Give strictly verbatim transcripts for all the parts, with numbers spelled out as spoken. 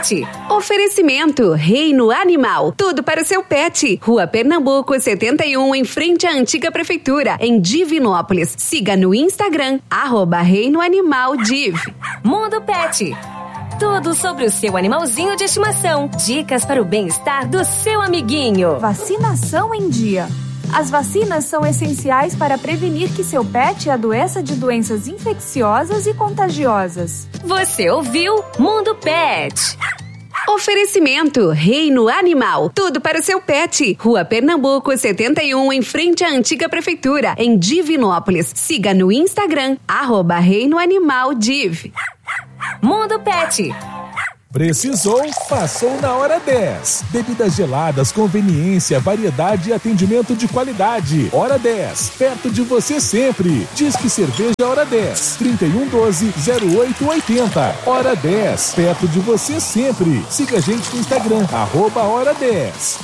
Pet. Oferecimento Reino Animal. Tudo para o seu pet. Rua Pernambuco, setenta e um, em frente à antiga prefeitura, em Divinópolis. Siga no Instagram, arroba Reino Animal Div. Mundo Pet. Tudo sobre o seu animalzinho de estimação. Dicas para o bem-estar do seu amiguinho. Vacinação em dia. As vacinas são essenciais para prevenir que seu pet adoeça de doenças infecciosas e contagiosas. Você ouviu Mundo Pet. Oferecimento Reino Animal. Tudo para o seu pet. Rua Pernambuco, setenta e um, em frente à antiga prefeitura, em Divinópolis. Siga no Instagram, arroba Reino Animal Div. Mundo Pet. Precisou? Passou na hora dez. Bebidas geladas, conveniência, variedade e atendimento de qualidade. Hora dez, perto de você sempre. Disque Cerveja Hora dez, trinta e um doze, zero oito oitenta. Hora dez, perto de você sempre. Siga a gente no Instagram, arroba Hora dez.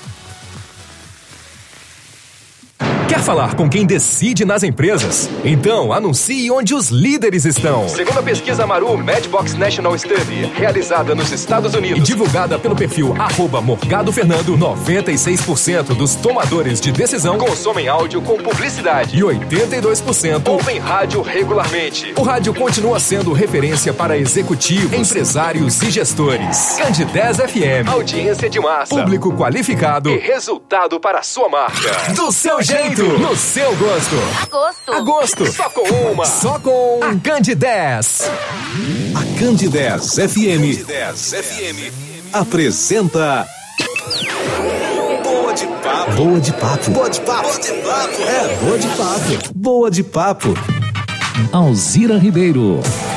Quer falar com quem decide nas empresas? Então anuncie onde os líderes estão. Segundo a pesquisa Maru Madbox National Study, realizada nos Estados Unidos e divulgada pelo perfil arroba Morgado Fernando, noventa e seis por cento dos tomadores de decisão consomem áudio com publicidade e oitenta e dois por cento ouvem rádio regularmente. O rádio continua sendo referência para executivos, empresários e gestores. Candidez F M, audiência de massa, público qualificado e resultado para a sua marca. Do seu jeito, no seu gosto. Agosto. Agosto. Só com uma. Só com a Candidez. A Candidez F M. Candidez F M apresenta Boa de Papo. Boa de Papo. Boa de Papo. Boa de Papo. É, Boa de Papo. Boa de Papo. Alzira Ribeiro.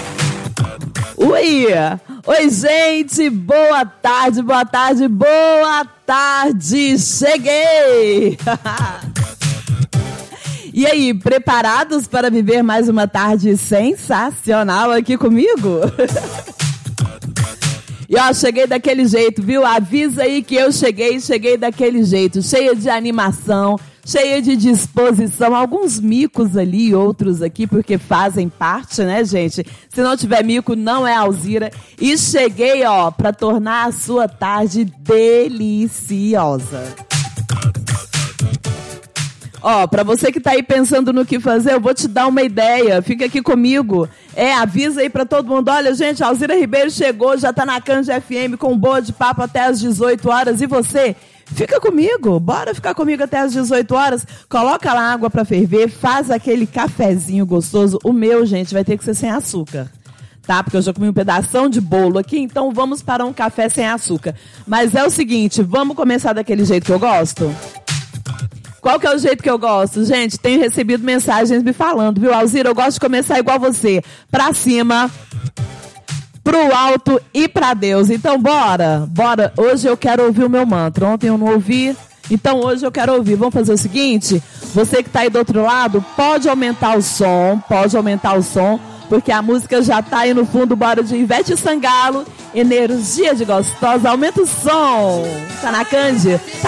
Oi! Oi, gente! Boa tarde, boa tarde, boa tarde! Cheguei! E aí, preparados para viver mais uma tarde sensacional aqui comigo? E ó, cheguei daquele jeito, viu? Avisa aí que eu cheguei, cheguei daquele jeito, cheia de animação, cheia de disposição, alguns micos ali, outros aqui, porque fazem parte, né, gente? Se não tiver mico, não é Alzira. E cheguei, ó, para tornar a sua tarde deliciosa. Ó, pra você que tá aí pensando no que fazer, eu vou te dar uma ideia. Fica aqui comigo. É, avisa aí pra todo mundo. Olha, gente, a Alzira Ribeiro chegou, já tá na Cande F M com Boa de Papo até às dezoito horas. E você? Fica comigo. Bora ficar comigo até às dezoito horas. Coloca lá água pra ferver, faz aquele cafezinho gostoso. O meu, gente, vai ter que ser sem açúcar. Tá? Porque eu já comi um pedação de bolo aqui, então vamos para um café sem açúcar. Mas é o seguinte, vamos começar daquele jeito que eu gosto? Qual que é o jeito que eu gosto? Gente, tenho recebido mensagens me falando, viu, Alzira? Eu gosto de começar igual você. Pra cima, pro alto e pra Deus. Então, bora. Bora. Hoje eu quero ouvir o meu mantra. Ontem eu não ouvi, então hoje eu quero ouvir. Vamos fazer o seguinte? Você que tá aí do outro lado, pode aumentar o som. Pode aumentar o som, porque a música já tá aí no fundo. Bora de Ivete Sangalo. Energia de gostosa. Aumenta o som. Tá na Cande?